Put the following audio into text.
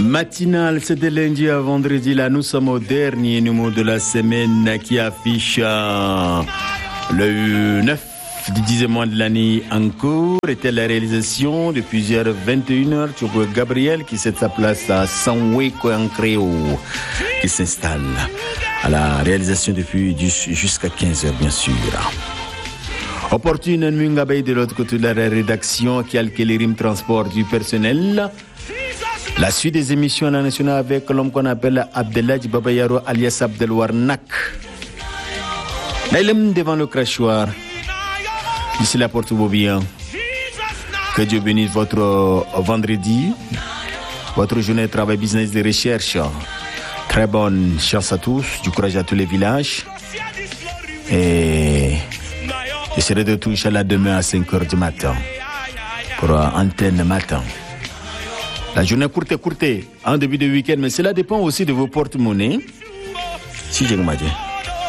Matinale, c'est de lundi à vendredi. Là, nous sommes au dernier numéro de la semaine qui affiche le 9 du 10e mois de l'année en cours. Était la réalisation de plusieurs 21h. Tu vois Gabriel qui set sa place à Sanwe Koyankréo qui s'installe à la réalisation depuis jusqu'à 15h, bien sûr. Opportune Nwingabay de l'autre côté de la rédaction qui a le rimes transport du personnel. La suite des émissions à la nationale avec l'homme qu'on appelle Abdeladji Babayaro alias Abdelwarnak. Là, il est devant le crachoir. D'ici là, portez-vous bien. Que Dieu bénisse votre vendredi, votre journée de travail, business de recherche. Très bonne chance à tous, du courage à tous les villages. Et je serai de retour, Inch'Allah, demain à 5h du matin pour Antenne Matin. La journée courte, en début de week-end, mais cela dépend aussi de vos porte-monnaies. Si j'ai